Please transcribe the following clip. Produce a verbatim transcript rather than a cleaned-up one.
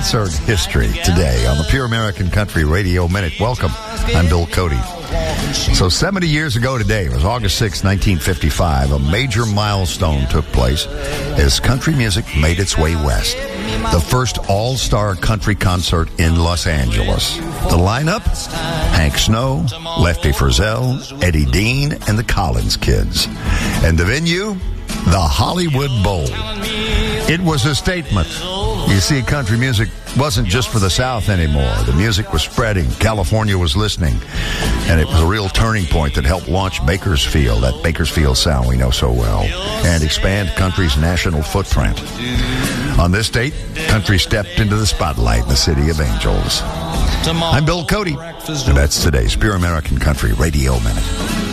concert history today on the Pure American Country Radio Minute. Welcome. I'm Bill Cody. So seventy years ago today, it was August sixth, nineteen fifty-five, a major milestone took place as country music made its way west. The first all-star country concert in Los Angeles. The lineup, Hank Snow, Lefty Frizzell, Eddie Dean, and the Collins Kids. And the venue, the Hollywood Bowl. It was a statement. You see, country music wasn't just for the South anymore. The music was spreading. California was listening. And it was a real turning point that helped launch Bakersfield, that Bakersfield sound we know so well, and expand country's national footprint. On this date, country stepped into the spotlight in the city of Angels. I'm Bill Cody, and that's today's Pure American Country Radio Minute.